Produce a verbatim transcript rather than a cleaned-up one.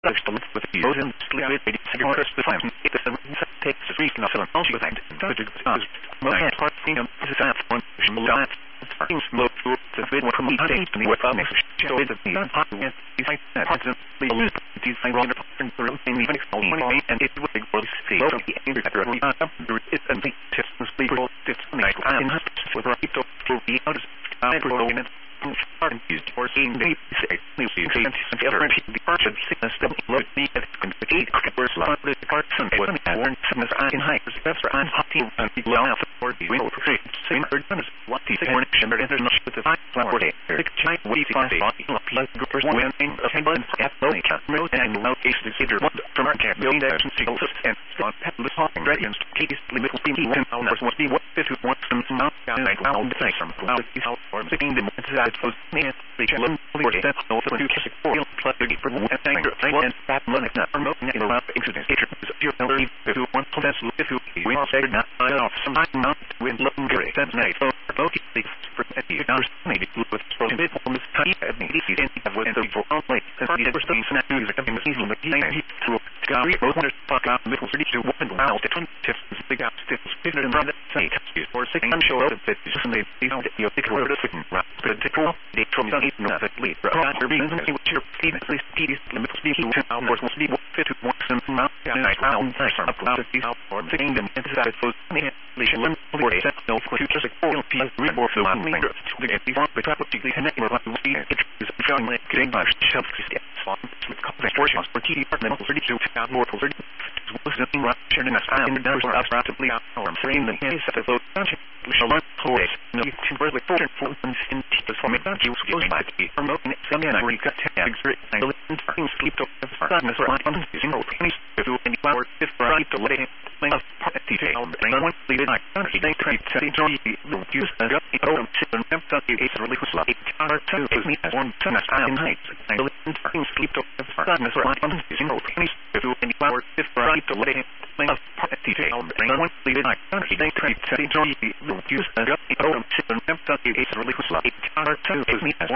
Luisteren with the Rosen Sleep Cigarettes the Flames it is a takes a freak nothing else with that to stars most part thing is that one shimmer things smoke to the bit from the taste me with a mix show it the hot and these parts of the use these I run and the in the next one and it would be for see so the anger that we are it's a big test people it's nice and with right to be out of I program it and used for seeing the say the other the part of sickness that look the complete first line the parts and when born sickness in height that's I'm hotting and people out for the real create same third one is what the born shimmer international with the flower day the giant we find the plus groupers when in a table and at no camera and no case the cedar one from our camp building that single and on petless hawking radiance case limit being one hours must be what fifty one some amount and I found the place from out the out for sitting the those men the children for that no for you kiss for you plus the for one and anger and that money not promote in around incident it is your believe if you want to that's if you we all say not off some not with looking great that's nice so both these for you maybe with from bit from this time and maybe see and with the for only and the first thing that music in the season but he to Gary both want to talk about middle thirty to one wow the twenty tips big out tips fifty and that say for six I'm sure that it's something you know you think we're just right but they from the east north at least right after being in which your team at least P D limit speaking to our more must be fit to one some amount nice round nice up to these out for the kingdom and that was we should learn for a set no for future security P report for one leader to the P one but practically connect with what we it is showing like getting by shelf font with conversations for T D department thirty-two out more for thirty was nothing right sharing us in the doors are rapidly out or frame the case of the vote we shall learn for it no you can really for in the form of you skills might be promoting some and I already got tags I will in sleep to the sadness or on using or any to any flower if right to let it make a part detail bring one lead I don't think try to enjoy the use the program system that is really was like our two is me as one tennis in height I will in sleep to the sadness or on using or any to any flower if right to let it make a part detail bring one lead I don't think try to enjoy the use the program system that is really was like our two is me as